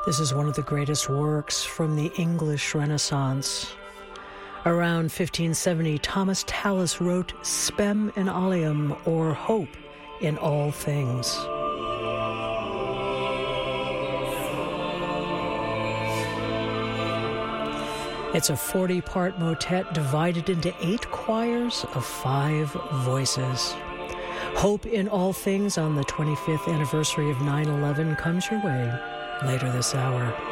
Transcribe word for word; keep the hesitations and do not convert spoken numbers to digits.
This is one of the greatest works from the English Renaissance. Around fifteen seventy, Thomas Tallis wrote Spem in Alium, or Hope in All Things. It's a forty-part motet divided into eight choirs of five voices. Hope in All Things on the twenty-fifth anniversary of nine eleven comes your way later this hour.